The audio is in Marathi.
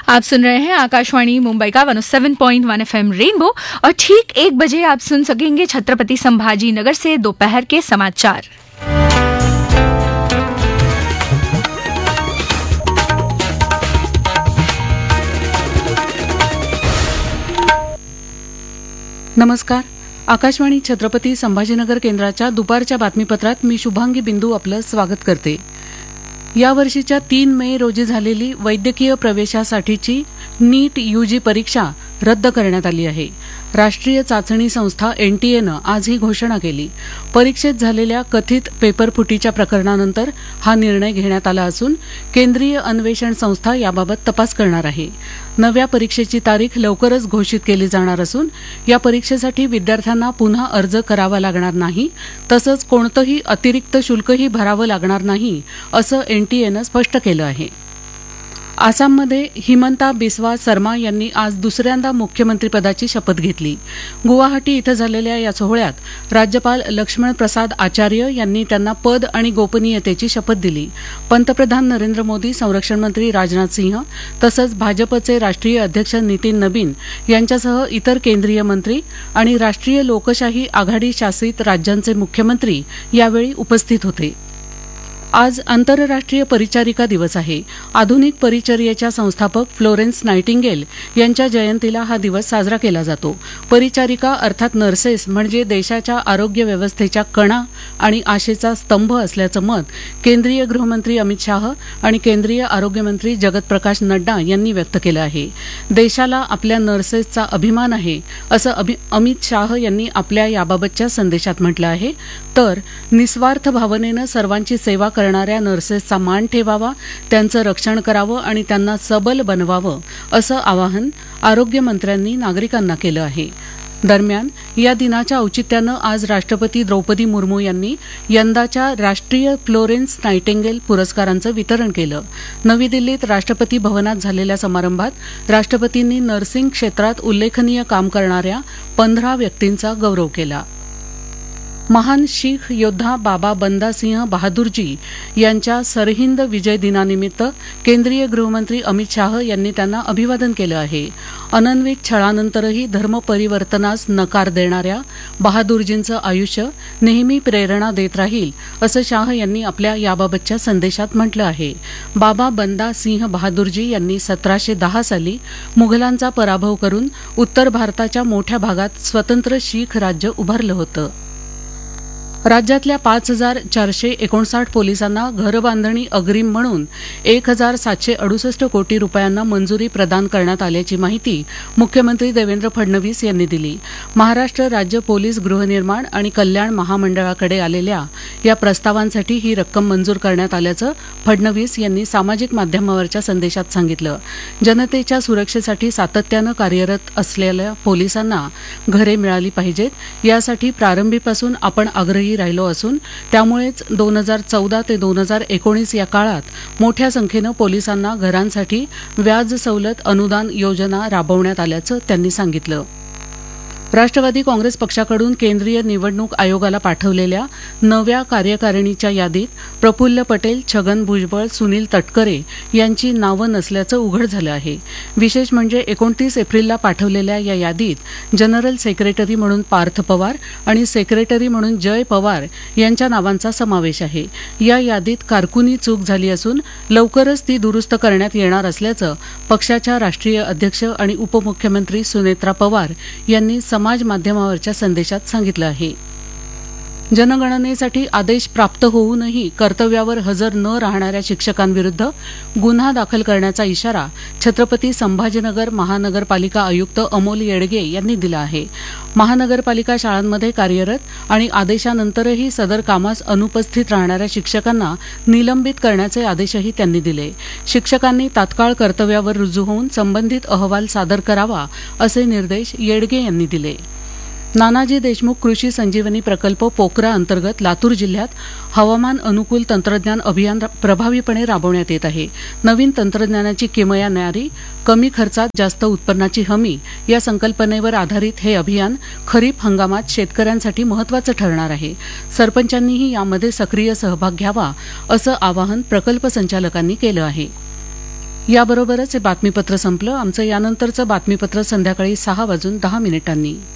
आप सुन रहे हैं आकाशवाणी मुंबई का 107.1 एफएम रेनबो और ठीक 1 बजे आप सुन सकेंगे छत्रपति संभाजी नगर से दोपहर के समाचार। नमस्कार. आकाशवाणी छत्रपती संभाजीनगर केंद्राच्या दुपारच्या बातमीपत्रात मी शुभांगी बिंदू आपलं स्वागत करते. या वर्षीच्या 3 मे रोजी झालेली वैद्यकीय प्रवेशासाठीची नीट यूजी परीक्षा रद्द करण्यात आली आहे. राष्ट्रीय चाचणी संस्था एनटीएनं आज ही घोषणा केली. परीक्षेत झालेल्या कथित पेपरफुटीच्या प्रकरणानंतर हा निर्णय घेण्यात आला असून केंद्रीय अन्वेषण संस्था याबाबत तपास करणार आहे. नव्या परीक्षेची तारीख लवकरच घोषित केली जाणार असून या परीक्षेसाठी विद्यार्थ्यांना पुन्हा अर्ज करावा लागणार नाही, तसंच कोणतंही अतिरिक्त शुल्कही भरावं लागणार नाही, असं एनटीएनं स्पष्ट केलं आहे. आसाममध्ये हिमंता बिस्वा सर्मा यांनी आज दुसऱ्यांदा मुख्यमंत्रीपदाची शपथ घेतली. गुवाहाटी इथं झालेल्या या सोहळ्यात राज्यपाल लक्ष्मण प्रसाद आचार्य यांनी त्यांना पद आणि गोपनीयतेची शपथ दिली. पंतप्रधान नरेंद्र मोदी, संरक्षण मंत्री राजनाथ सिंह तसंच भाजपचे राष्ट्रीय अध्यक्ष नितीन नबीन यांच्यासह इतर केंद्रीय मंत्री आणि राष्ट्रीय लोकशाही आघाडी शासित राज्यांचे मुख्यमंत्री यावेळी उपस्थित होते. आज आंतरराष्ट्रीय परिचारिका दिवस आहे. आधुनिक परिचर्येच्या संस्थापक फ्लोरेन्स नायटिंगेल यांच्या जयंतीला हा दिवस साजरा केला जातो. परिचारिका अर्थात नर्सेस म्हणजे देशाच्या आरोग्य व्यवस्थेच्या कणा आणि आशेचा स्तंभ असल्याचं मत केंद्रीय गृहमंत्री अमित शाह आणि केंद्रीय आरोग्यमंत्री जगत प्रकाश नड्डा यांनी व्यक्त केलं आहे. देशाला आपल्या नर्सेसचा अभिमान आहे असं अमित शाह यांनी आपल्या याबाबतच्या संदेशात म्हटलं आहे. तर निस्वार्थ भावनेनं सर्वांची सेवा करणाऱ्या नर्सेसचा मान ठेवावा, त्यांचं रक्षण करावं आणि त्यांना सबल बनवावं असं आवाहन आरोग्यमंत्र्यांनी नागरिकांना केलं आहे. दरम्यान या दिनाच्या औचित्यानं आज राष्ट्रपती द्रौपदी मुर्मू यांनी यंदाच्या राष्ट्रीय फ्लोरेन्स नायटिंगेल पुरस्कारांचं वितरण केलं. नवी दिल्लीत राष्ट्रपती भवनात झालेल्या समारंभात राष्ट्रपतींनी नर्सिंग क्षेत्रात उल्लेखनीय काम करणाऱ्या 15 व्यक्तींचा गौरव केला. महान शीख योद्धा बाबा बंदा सिंह बहादूरजी यांच्या सरहिंद विजय दिनानिमित्त केंद्रीय गृहमंत्री अमित शाह यांनी त्यांना अभिवादन केलं आहे. अनन्वित छळानंतरही धर्मपरिवर्तनास नकार देणाऱ्या बहादूरजींचं आयुष्य नेहमी प्रेरणा देत राहील असं शाह यांनी आपल्या याबाबतच्या संदेशात म्हटलं आहे. बाबा बंदा सिंह बहादूरजी यांनी 1710 साली मुघलांचा पराभव करून उत्तर भारताच्या मोठ्या भागात स्वतंत्र शीख राज्य उभारलं होतं. राज्यातल्या 5,459 पोलिसांना घरबांधणी अग्रिम म्हणून 1,768 कोटी रुपयांना मंजुरी प्रदान करण्यात आल्याची माहिती मुख्यमंत्री देवेंद्र फडणवीस यांनी दिली. महाराष्ट्र राज्य पोलीस गृहनिर्माण आणि कल्याण महामंडळाकडे आलेल्या या प्रस्तावांसाठी ही रक्कम मंजूर करण्यात आल्याचं फडणवीस यांनी सामाजिक माध्यमावरच्या संदेशात सांगितलं. जनतेच्या सुरक्षेसाठी सातत्यानं कार्यरत असलेल्या पोलिसांना घरे मिळाली पाहिजेत, यासाठी प्रारंभीपासून आपण आग्रही राहिलो असून त्यामुळेच 2014 ते 2019 या काळात मोठ्या संख्येनं पोलिसांना घरांसाठी व्याज सवलत अनुदान योजना राबवण्यात आल्याचं त्यांनी सांगितलं. राष्ट्रवादी काँग्रेस पक्षाकडून केंद्रीय निवडणूक आयोगाला पाठवलेल्या नव्या कार्यकारिणीच्या यादीत प्रफुल्ल पटेल, छगन भुजबळ, सुनील तटकरे यांची नावं नसल्याचं उघड झालं आहे. विशेष म्हणजे 29 एप्रिलला पाठवलेल्या या यादीत जनरल सेक्रेटरी म्हणून पार्थ पवार आणि सेक्रेटरी म्हणून जय पवार यांच्या नावांचा समावेश आहे. या यादीत कारकुनी चूक झाली असून लवकरच ती दुरुस्त करण्यात येणार असल्याचं पक्षाच्या राष्ट्रीय अध्यक्ष आणि उपमुख्यमंत्री सुनेत्रा पवार यांनी समाज माध्यमावरच्या संदेशात सांगितलं आहे. जनगणनेसाठी आदेश प्राप्त होऊनही कर्तव्यावर हजर न राहणाऱ्या शिक्षकांविरुद्ध गुन्हा दाखल करण्याचा इशारा छत्रपती संभाजीनगर महानगरपालिका आयुक्त अमोल येडगे यांनी दिला आहे. महानगरपालिका शाळांमध्ये कार्यरत आणि आदेशानंतरही सदर कामास अनुपस्थित राहणाऱ्या शिक्षकांना निलंबित करण्याचे आदेशही त्यांनी दिले. शिक्षकांनी तात्काळ कर्तव्यावर रुजू होऊन संबंधित अहवाल सादर करावा असे निर्देश येडगे यांनी दिले. नानाजी देशमुख कृषी संजीवनी प्रकल्प पोकरा अंतर्गत लातूर जिल्ह्यात हवामान अनुकूल तंत्रज्ञान अभियान प्रभावीपणे राबवण्यात येत आहे. नवीन तंत्रज्ञानाची किमया न्यारी, कमी खर्चात जास्त उत्पन्नाची हमी या संकल्पनेवर आधारित हे अभियान खरीप हंगामात शेतकऱ्यांसाठी महत्त्वाचं ठरणार आहे. सरपंचांनीही यामध्ये सक्रिय सहभाग घ्यावा असं आवाहन प्रकल्प संचालकांनी केलं आहे. याबरोबरच हे बातमीपत्र संपलं. आमचं यानंतरचं बातमीपत्र संध्याकाळी 6:10 वाजून 10 मिनिटांनी.